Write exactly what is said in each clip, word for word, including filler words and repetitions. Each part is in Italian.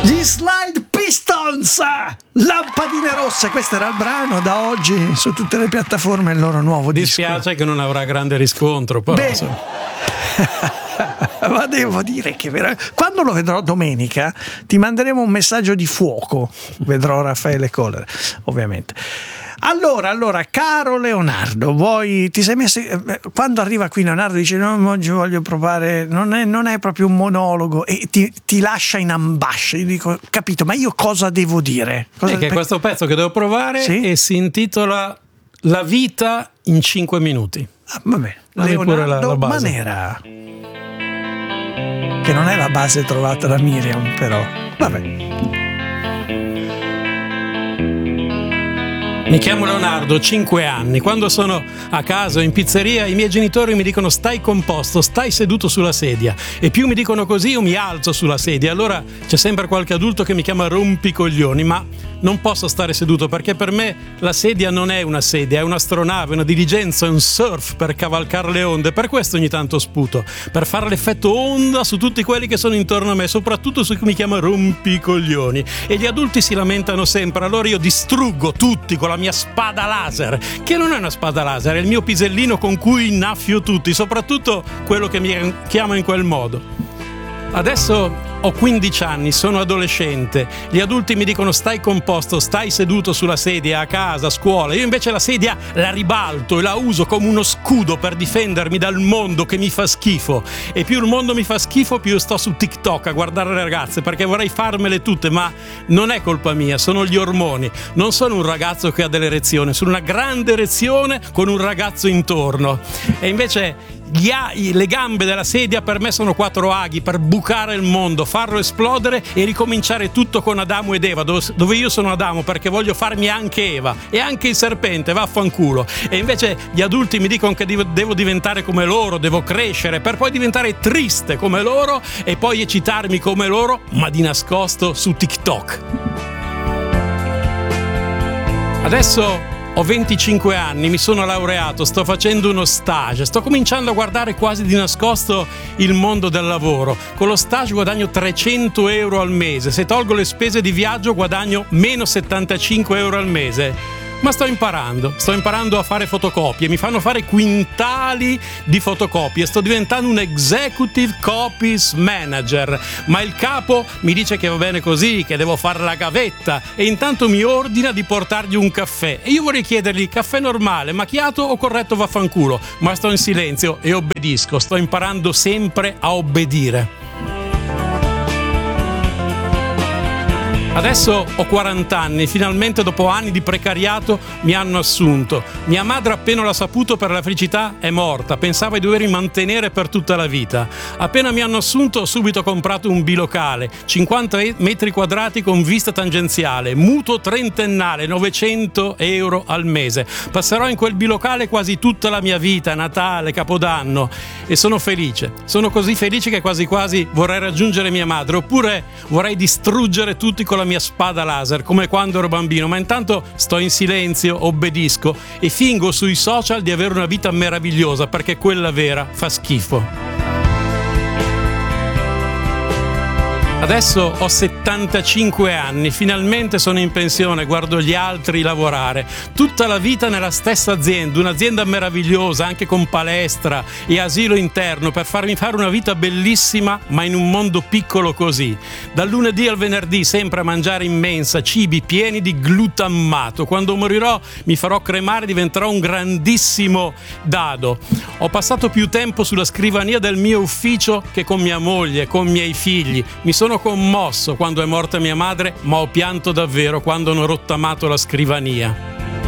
Gli Slide Pistons, Lampadine Rosse, questo era il brano, da oggi su tutte le piattaforme il loro nuovo disco. Dispiace che non avrà grande riscontro, però. Beh, ma devo dire che vera... quando lo vedrò domenica ti manderemo un messaggio di fuoco, vedrò Raffaele Collare ovviamente. Allora, allora, caro Leonardo, vuoi, ti sei messo, quando arriva qui Leonardo dice no, oggi voglio provare, non è, non è proprio un monologo e ti, ti lascia in ambascia, io dico, capito, ma io cosa devo dire? Cosa, è che per... questo pezzo che devo provare, sì? E si intitola La vita in cinque minuti. Ah, vabbè, Leonardo la, la Manera, che non è la base trovata da Miriam, però, vabbè. Mi chiamo Leonardo, cinque anni. Quando sono a casa o in pizzeria i miei genitori mi dicono stai composto, stai seduto sulla sedia. E più mi dicono così io mi alzo sulla sedia. Allora c'è sempre qualche adulto che mi chiama rompicoglioni, ma non posso stare seduto perché per me la sedia non è una sedia, è un'astronave, una diligenza, un surf per cavalcare le onde. Per questo ogni tanto sputo, per fare l'effetto onda su tutti quelli che sono intorno a me, soprattutto su chi mi chiama rompicoglioni. E gli adulti si lamentano sempre, allora io distruggo tutti con la mia spada laser, che non è una spada laser, è il mio pisellino con cui innaffio tutti, soprattutto quello che mi chiama in quel modo. Adesso ho quindici anni, sono adolescente, gli adulti mi dicono stai composto, stai seduto sulla sedia, a casa, a scuola, io invece la sedia la ribalto e la uso come uno scudo per difendermi dal mondo che mi fa schifo, e più il mondo mi fa schifo più sto su TikTok a guardare le ragazze perché vorrei farmele tutte, ma non è colpa mia, sono gli ormoni, non sono un ragazzo che ha dell'erezione, sono una grande erezione con un ragazzo intorno, e invece Gli a- le gambe della sedia per me sono quattro aghi per bucare il mondo, farlo esplodere e ricominciare tutto con Adamo ed Eva, dove, dove io sono Adamo perché voglio farmi anche Eva e anche il serpente, vaffanculo. E invece gli adulti mi dicono che devo, devo diventare come loro, devo crescere per poi diventare triste come loro e poi eccitarmi come loro, ma di nascosto su TikTok. Adesso ho venticinque anni, mi sono laureato, sto facendo uno stage, sto cominciando a guardare quasi di nascosto il mondo del lavoro. Con lo stage guadagno trecento euro al mese, se tolgo le spese di viaggio guadagno meno settantacinque euro al mese. Ma sto imparando, sto imparando a fare fotocopie, mi fanno fare quintali di fotocopie, sto diventando un executive copies manager, ma il capo mi dice che va bene così, che devo fare la gavetta e intanto mi ordina di portargli un caffè e io vorrei chiedergli caffè normale, macchiato o corretto vaffanculo, ma sto in silenzio e obbedisco, sto imparando sempre a obbedire. Adesso ho quaranta anni, finalmente dopo anni di precariato mi hanno assunto. Mia madre appena l'ha saputo per la felicità è morta, pensava di dovermi mantenere per tutta la vita. Appena mi hanno assunto ho subito comprato un bilocale, cinquanta metri quadrati con vista tangenziale, mutuo trentennale, novecento euro al mese. Passerò in quel bilocale quasi tutta la mia vita, Natale, Capodanno, e sono felice. Sono così felice che quasi quasi vorrei raggiungere mia madre, oppure vorrei distruggere tutti con la mia spada laser come quando ero bambino, ma intanto sto in silenzio, obbedisco e fingo sui social di avere una vita meravigliosa perché quella vera fa schifo. Adesso ho settantacinque anni, finalmente sono in pensione, guardo gli altri lavorare. Tutta la vita nella stessa azienda, un'azienda meravigliosa, anche con palestra e asilo interno, per farmi fare una vita bellissima, ma in un mondo piccolo così. Dal lunedì al venerdì sempre a mangiare in mensa, cibi pieni di glutammato. Quando morirò mi farò cremare, diventerò un grandissimo dado. Ho passato più tempo sulla scrivania del mio ufficio che con mia moglie, con miei figli. Mi sono commosso quando è morta mia madre, ma ho pianto davvero quando hanno rottamato la scrivania.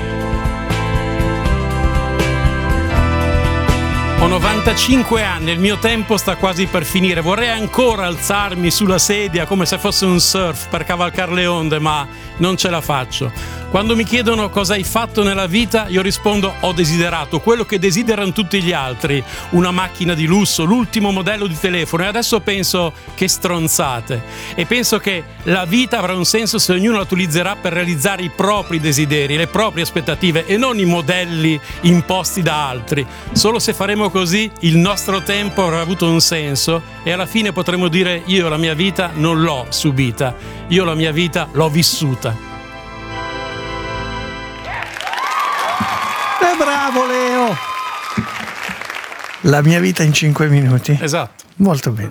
Ho novantacinque anni, il mio tempo sta quasi per finire, vorrei ancora alzarmi sulla sedia come se fosse un surf per cavalcare le onde, ma non ce la faccio. Quando mi chiedono cosa hai fatto nella vita, io rispondo ho desiderato quello che desiderano tutti gli altri, una macchina di lusso, l'ultimo modello di telefono, e adesso penso che stronzate. E penso che la vita avrà un senso se ognuno la utilizzerà per realizzare i propri desideri, le proprie aspettative e non i modelli imposti da altri. Solo se faremo così il nostro tempo avrà avuto un senso e alla fine potremo dire: io la mia vita non l'ho subita, io la mia vita l'ho vissuta. E bravo Leo! La mia vita in cinque minuti. Esatto. Molto bene.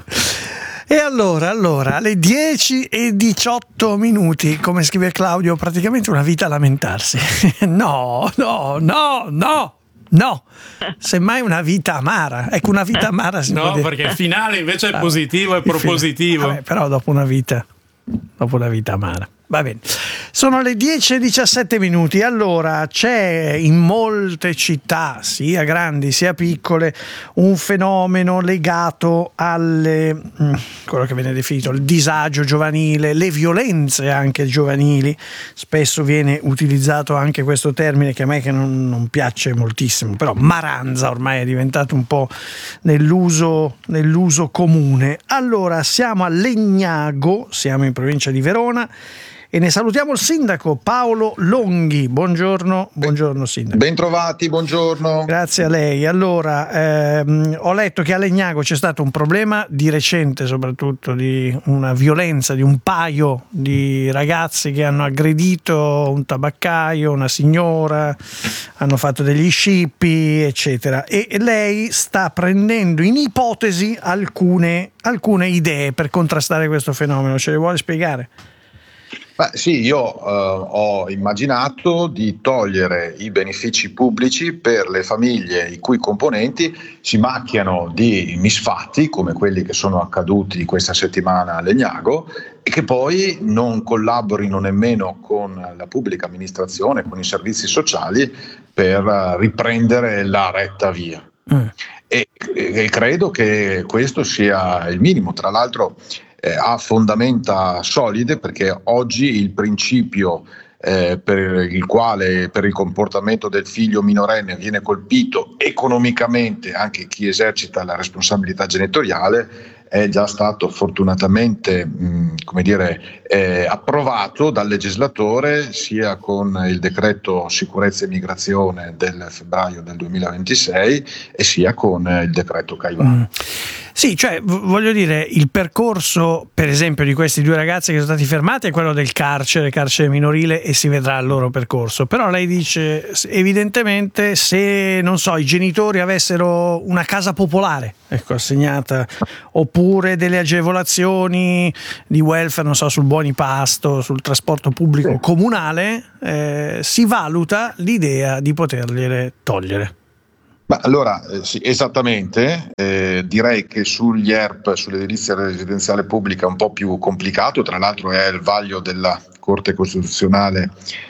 E allora, allora, alle dieci e diciotto minuti, come scrive Claudio, praticamente una vita a lamentarsi. No, no, no, no, no. Semmai una vita amara. Ecco, una vita amara si no, può dire. Perché il finale invece è positivo e propositivo. Vabbè, però dopo una vita, dopo una vita amara. Va bene. Sono le dieci e diciassette minuti. Allora, c'è in molte città, sia grandi sia piccole, un fenomeno legato alle quello che viene definito il disagio giovanile, le violenze anche giovanili. Spesso viene utilizzato anche questo termine che a me che non, non piace moltissimo, però maranza ormai è diventato un po' nell'uso, nell'uso comune. Allora, siamo a Legnago, siamo in provincia di Verona, e ne salutiamo il sindaco Paolo Longhi. Buongiorno, buongiorno sindaco. Bentrovati, buongiorno. Grazie a lei. Allora, ehm, ho letto che a Legnago c'è stato un problema di recente, soprattutto di una violenza di un paio di ragazzi che hanno aggredito un tabaccaio, una signora, hanno fatto degli scippi, eccetera. E lei sta prendendo in ipotesi alcune, alcune idee per contrastare questo fenomeno. Ce le vuole spiegare? Beh, sì, io eh, ho immaginato di togliere i benefici pubblici per le famiglie i cui componenti si macchiano di misfatti come quelli che sono accaduti questa settimana a Legnago e che poi non collaborino nemmeno con la pubblica amministrazione, con i servizi sociali per riprendere la retta via. Mm. E, e credo che questo sia il minimo. Tra l'altro Eh, ha fondamenta solide, perché oggi il principio eh, per il quale per il comportamento del figlio minorenne viene colpito economicamente anche chi esercita la responsabilità genitoriale è già stato fortunatamente mh, come dire, eh, approvato dal legislatore sia con il decreto sicurezza e immigrazione del febbraio del duemilaventisei e sia con il decreto Caivano. Mm. Sì, cioè voglio dire, il percorso per esempio di questi due ragazzi che sono stati fermati è quello del carcere, carcere minorile, e si vedrà il loro percorso. Però lei dice evidentemente se non so i genitori avessero una casa popolare, ecco, assegnata, oppure delle agevolazioni di welfare, non so, sul buonipasto, sul trasporto pubblico sì. comunale, eh, si valuta l'idea di potergliele togliere. Ma allora, eh, sì, esattamente, eh, direi che sugli E R P, sull'edilizia residenziale pubblica è un po' più complicato, tra l'altro è il vaglio della Corte Costituzionale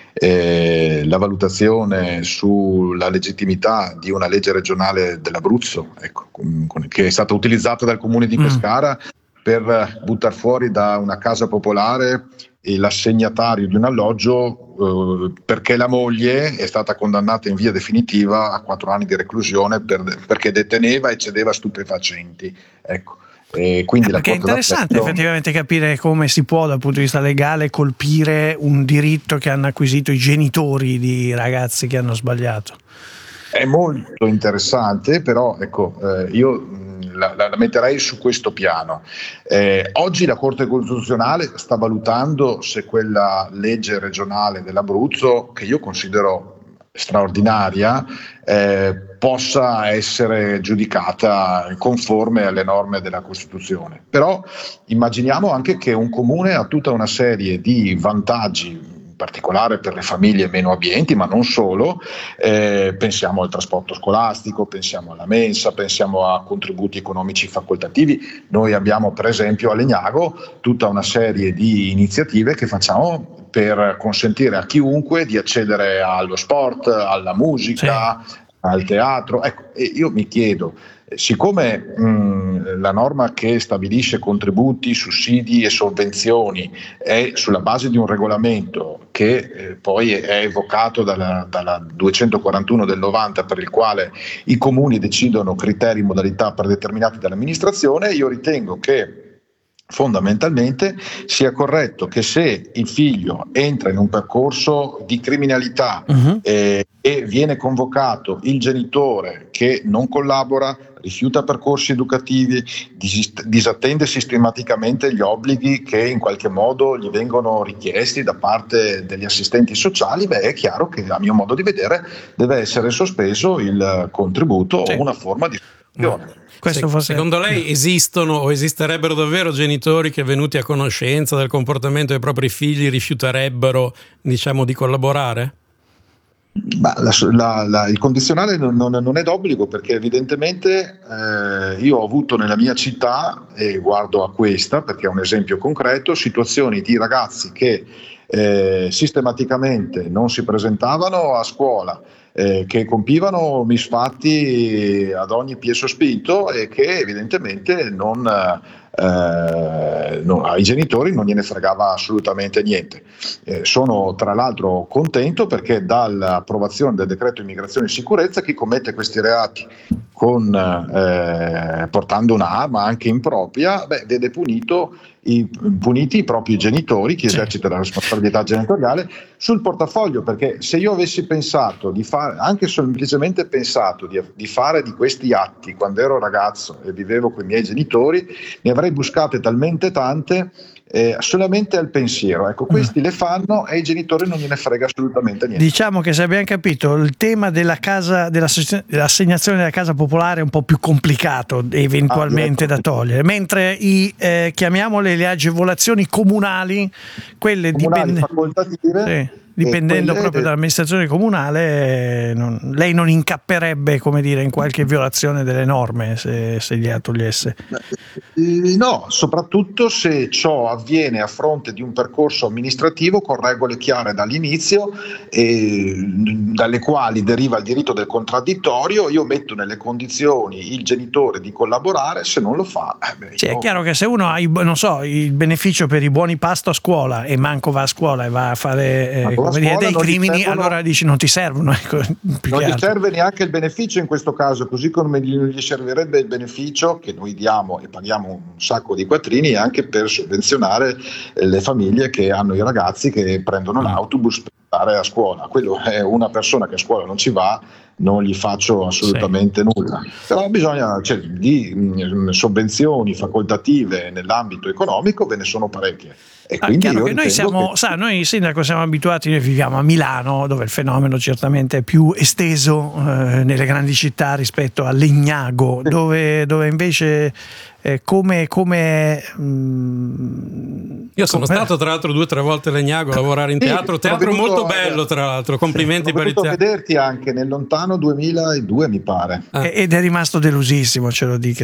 eh, la valutazione sulla legittimità di una legge regionale dell'Abruzzo, ecco, che è stata utilizzata dal comune di Pescara mm. per buttar fuori da una casa popolare l'assegnatario di un alloggio eh, perché la moglie è stata condannata in via definitiva a quattro anni di reclusione per, perché deteneva e cedeva stupefacenti. Ecco. E quindi eh, perché è interessante effettivamente capire come si può dal punto di vista legale colpire un diritto che hanno acquisito i genitori di ragazzi che hanno sbagliato. È molto interessante, però ecco, eh, io la, la metterei su questo piano. Eh, oggi la Corte Costituzionale sta valutando se quella legge regionale dell'Abruzzo, che io considero straordinaria, eh, possa essere giudicata conforme alle norme della Costituzione. Però immaginiamo anche che un comune ha tutta una serie di vantaggi, in particolare per le famiglie meno abbienti, ma non solo, eh, pensiamo al trasporto scolastico, pensiamo alla mensa, pensiamo a contributi economici facoltativi. Noi abbiamo per esempio a Legnago tutta una serie di iniziative che facciamo per consentire a chiunque di accedere allo sport, alla musica, sì. al teatro. Ecco, e io mi chiedo, siccome mh, la norma che stabilisce contributi, sussidi e sovvenzioni è sulla base di un regolamento che eh, poi è evocato dalla, dalla duecentoquarantuno del novanta, per il quale i comuni decidono criteri e modalità predeterminati dall'amministrazione, io ritengo che fondamentalmente sia corretto che se il figlio entra in un percorso di criminalità uh-huh. eh, e viene convocato il genitore che non collabora, rifiuta percorsi educativi, dis- disattende sistematicamente gli obblighi che in qualche modo gli vengono richiesti da parte degli assistenti sociali, beh, è chiaro che a mio modo di vedere deve essere sospeso il contributo sì. o una forma di istruzione. Questo Se, secondo lei esistono o esisterebbero davvero genitori che, venuti a conoscenza del comportamento dei propri figli, rifiuterebbero, diciamo, di collaborare? Ma la, la, la, il condizionale non, non, non è d'obbligo, perché evidentemente eh, io ho avuto nella mia città, e guardo a questa perché è un esempio concreto, situazioni di ragazzi che eh, sistematicamente non si presentavano a scuola, eh, che compivano misfatti ad ogni piè sospinto e che evidentemente non, eh, non, ai genitori non gliene fregava assolutamente niente. Eh, sono tra l'altro contento perché dall'approvazione del decreto immigrazione e sicurezza chi commette questi reati con, eh, portando un'arma anche impropria, beh, vede punito I, puniti i propri genitori, chi sì. esercita la responsabilità genitoriale sul portafoglio, perché se io avessi pensato di fare, anche semplicemente pensato di, di fare di questi atti quando ero ragazzo e vivevo con i miei genitori, ne avrei buscate talmente tante eh, solamente al pensiero. Ecco, questi mm. le fanno e i genitori non gliene frega assolutamente niente. Diciamo che, se abbiamo capito, il tema della casa, dell'assegnazione della casa popolare è un po' più complicato eventualmente ah, da togliere, mentre i eh, chiamiamole le agevolazioni comunali, quelle comunali dipende- facoltative, sì. dipendendo proprio de- dall'amministrazione comunale, non, lei non incapperebbe, come dire, in qualche violazione delle norme se, se gliela togliesse? No, soprattutto se ciò avviene a fronte di un percorso amministrativo con regole chiare dall'inizio, e dalle quali deriva il diritto del contraddittorio. Io metto nelle condizioni il genitore di collaborare, se non lo fa eh beh, sì, io... è chiaro che se uno ha i, non so, il beneficio per i buoni pasto a scuola e manco va a scuola e va a fare eh, come dire, dei crimini, servono, allora dici non ti servono, ecco, non ti serve neanche il beneficio in questo caso, così come gli servirebbe il beneficio che noi diamo e paghiamo un sacco di quattrini anche per sovvenzionare le famiglie che hanno i ragazzi che prendono l'autobus per andare a scuola. Quello è una persona che a scuola non ci va, non gli faccio assolutamente sì. nulla. Però bisogna, cioè, di mh, sovvenzioni facoltative nell'ambito economico ve ne sono parecchie. E ah, quindi io che noi siamo, che... sa, noi sindaco siamo abituati, noi viviamo a Milano, dove il fenomeno certamente è più esteso eh, nelle grandi città rispetto a Legnago, sì. dove, dove invece eh, come, come mh, io sono come... stato tra l'altro due o tre volte a Legnago a lavorare in teatro, sì, teatro venuto, molto bello tra l'altro, complimenti per il teatro. Vederti anche nel lontano duemiladue mi pare. Ah. Ed è rimasto delusissimo, ce lo dico.